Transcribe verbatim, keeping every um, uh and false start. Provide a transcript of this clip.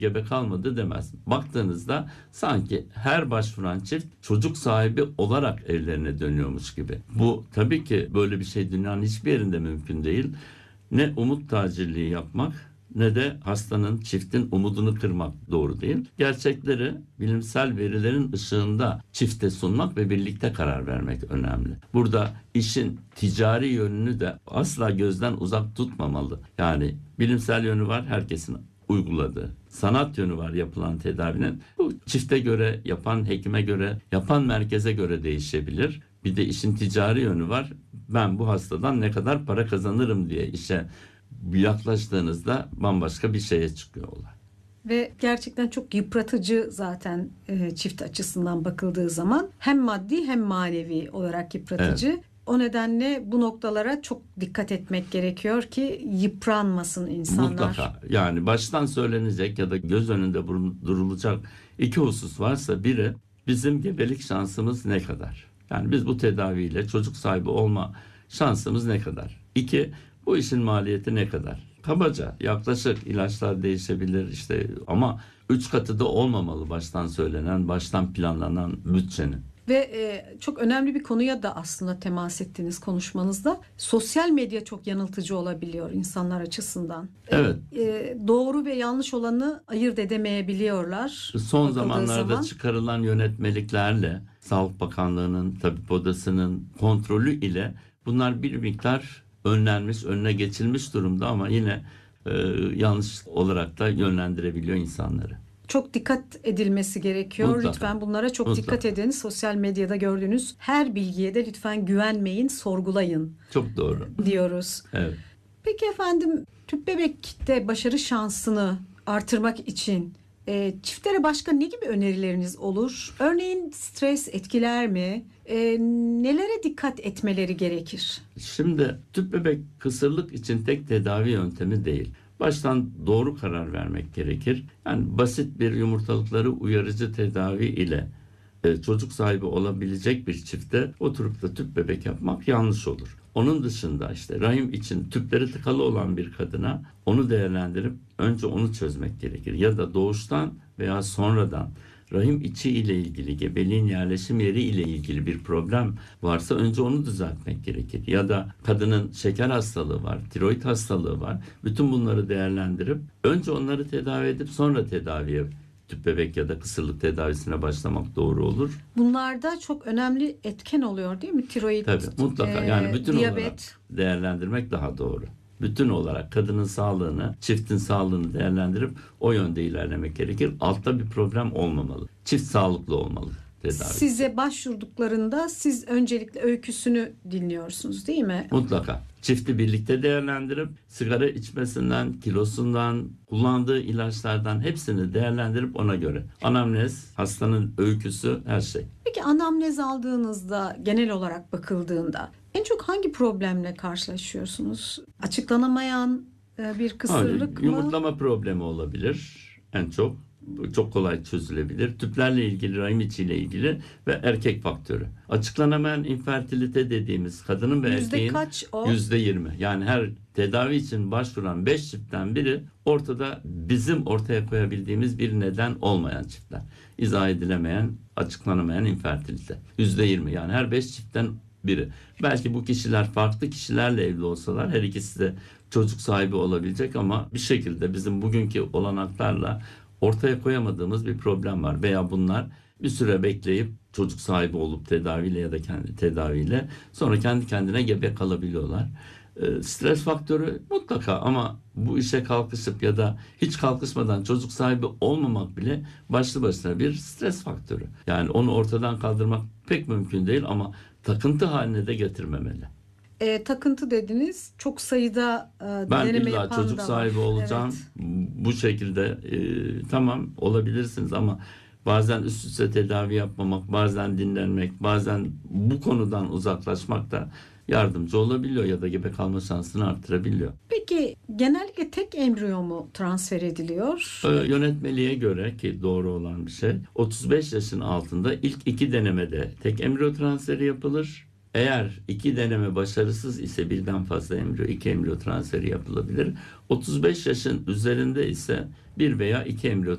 gebe kalmadı demez. Baktığınızda sanki her başvuran çift çocuk sahibi olarak evlerine dönüyormuş gibi. Bu tabii ki böyle bir şey dünyanın hiçbir yerinde mümkün değil. Ne umut tacirliği yapmak ne de hastanın, çiftin umudunu kırmak doğru değil. Gerçekleri bilimsel verilerin ışığında çifte sunmak ve birlikte karar vermek önemli. Burada işin ticari yönünü de asla gözden uzak tutmamalı. Yani bilimsel yönü var, herkesin uyguladığı. Sanat yönü var yapılan tedavinin. Bu çifte göre, yapan hekime göre, yapan merkeze göre değişebilir. Bir de işin ticari yönü var. Ben bu hastadan ne kadar para kazanırım diye işe yaklaştığınızda bambaşka bir şeye çıkıyor olay. Ve gerçekten çok yıpratıcı zaten e, çift açısından bakıldığı zaman hem maddi hem manevi olarak yıpratıcı. Evet. O nedenle bu noktalara çok dikkat etmek gerekiyor ki yıpranmasın insanlar. Mutlaka. Yani baştan söylenecek ya da göz önünde durulacak iki husus varsa biri bizim gebelik şansımız ne kadar? Yani biz bu tedaviyle çocuk sahibi olma şansımız ne kadar? İki, bu işin maliyeti ne kadar? Kabaca yaklaşık, ilaçlar değişebilir işte ama üç katı da olmamalı baştan söylenen, baştan planlanan bütçenin. Ve e, çok önemli bir konuya da aslında temas ettiğiniz konuşmanızda sosyal medya çok yanıltıcı olabiliyor insanlar açısından. Evet. E, doğru ve yanlış olanı ayırt edemeyebiliyorlar. Son zamanlarda zaman. çıkarılan yönetmeliklerle Sağlık Bakanlığı'nın, Tabip Odası'nın kontrolü ile bunlar bir miktar önlenmiş, önüne geçilmiş durumda ama yine e, yanlış olarak da yönlendirebiliyor insanları. Çok dikkat edilmesi gerekiyor. Mutlaka. Lütfen bunlara çok Mutlaka. dikkat edin. Sosyal medyada gördüğünüz her bilgiye de lütfen güvenmeyin, sorgulayın. Çok doğru. Diyoruz. Evet. Peki efendim, tüp bebekte başarı şansını artırmak için e, çiftlere başka ne gibi önerileriniz olur? Örneğin stres etkiler mi? E, nelere dikkat etmeleri gerekir? Şimdi tüp bebek kısırlık için tek tedavi yöntemi değil. Baştan doğru karar vermek gerekir. Yani basit bir yumurtalıkları uyarıcı tedavi ile e, çocuk sahibi olabilecek bir çifte oturup da tüp bebek yapmak yanlış olur. Onun dışında işte rahim için tüpleri tıkalı olan bir kadına onu değerlendirip önce onu çözmek gerekir. Ya da doğuştan veya sonradan rahim içi ile ilgili, gebeliğin yerleşim yeri ile ilgili bir problem varsa önce onu düzeltmek gerekir. Ya da kadının şeker hastalığı var, tiroid hastalığı var. Bütün bunları değerlendirip önce onları tedavi edip sonra tedaviye, tüp bebek ya da kısırlık tedavisine başlamak doğru olur. Bunlarda çok önemli etken oluyor değil mi? Tiroid, Tabii mutlaka. Yani bütün diyabet. olarak değerlendirmek daha doğru. Bütün olarak kadının sağlığını, çiftin sağlığını değerlendirip o yönde ilerlemek gerekir. Altta bir problem olmamalı. Çift sağlıklı olmalı tedavi. Size başvurduklarında siz öncelikle öyküsünü dinliyorsunuz değil mi? Mutlaka. Çifti birlikte değerlendirip sigara içmesinden, kilosundan, kullandığı ilaçlardan hepsini değerlendirip ona göre. Anamnez, hastanın öyküsü, her şey. Peki anamnez aldığınızda genel olarak bakıldığında en çok hangi problemle karşılaşıyorsunuz? Açıklanamayan bir kısırlık Hayır, mı? Yumurtlama problemi olabilir en çok. Çok kolay çözülebilir. Tüplerle ilgili, rahim içiyle ilgili ve erkek faktörü. Açıklanamayan infertilite dediğimiz kadının ve Yüzde erkeğin kaç o? yüzde yirmi. Yani her tedavi için başvuran beş çiftten biri ortada bizim ortaya koyabildiğimiz bir neden olmayan çiftler. İzah edilemeyen, açıklanamayan infertilite. yüzde yirmi, yani her beş çiftten biri. Belki bu kişiler farklı kişilerle evli olsalar her ikisi de çocuk sahibi olabilecek ama bir şekilde bizim bugünkü olanaklarla ortaya koyamadığımız bir problem var veya bunlar bir süre bekleyip çocuk sahibi olup tedaviyle ya da kendi tedaviyle sonra kendi kendine gebe kalabiliyorlar. E, stres faktörü mutlaka ama bu işe kalkışıp ya da hiç kalkışmadan çocuk sahibi olmamak bile başlı başına bir stres faktörü. Yani onu ortadan kaldırmak pek mümkün değil ama takıntı haline de getirmemeli. E, takıntı dediniz. Çok sayıda e, ben deneme illa yapan çocuk da sahibi var. olacağım. Evet. Bu şekilde e, tamam olabilirsiniz ama bazen üst üste tedavi yapmamak, bazen dinlenmek, bazen bu konudan uzaklaşmak da yardımcı olabiliyor ya da gebe kalma şansını artırabiliyor. Peki genellikle tek embriyo mu transfer ediliyor? Ee, yönetmeliğe göre ki doğru olan bir şey, otuz beş yaşın altında ilk iki denemede tek embriyo transferi yapılır. Eğer iki deneme başarısız ise birden fazla embriyo, iki embriyo transferi yapılabilir. otuz beş yaşın üzerinde ise bir veya iki embriyo